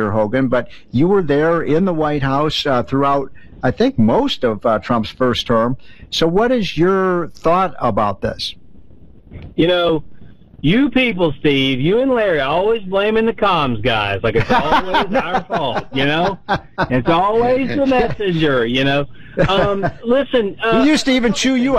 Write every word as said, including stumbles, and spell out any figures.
Senator Hogan, but you were there in the White House uh, throughout, I think, most of uh, Trump's first term. So what is your thought about this? You know, you people, Steve, you and Larry, always blaming the comms guys. Like it's always our fault, you know? It's always the messenger, you know? Um, listen. Uh, he used to even chew you